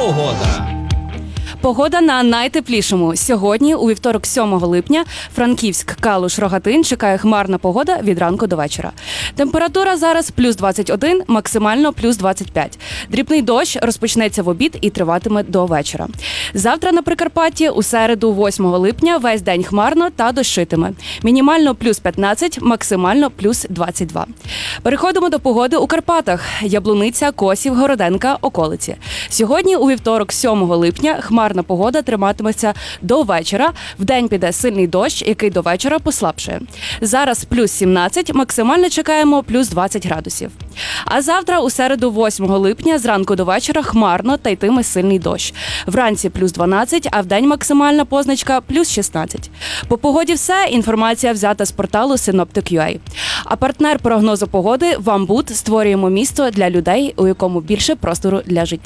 Погода. Погода на найтеплішому. Сьогодні, у вівторок 7 липня, Франківськ, Калуш, Рогатин чекає хмарна погода від ранку до вечора. Температура зараз плюс 21, максимально плюс 25. Дрібний дощ розпочнеться в обід і триватиме до вечора. Завтра на Прикарпатті у середу 8 липня весь день хмарно та дощитиме. Мінімально плюс 15, максимально плюс 22. Переходимо до погоди у Карпатах. Яблуниця, Косів, Городенка, околиці. Сьогодні у вівторок 7 липня хмарна погода триматиметься до вечора. Вдень піде сильний дощ, який до вечора послабшає. Зараз плюс 17, максимально чекаємо плюс 20 градусів. А завтра у середу 8 липня зранку до вечора хмарно та йтиме сильний дощ. Вранці плюс 12, а вдень максимальна позначка плюс 16. По погоді все. Інформація взята з порталу Synoptic.ua. А партнер прогнозу погоди «Вамбут». Створюємо місто для людей, у якому більше простору для життя.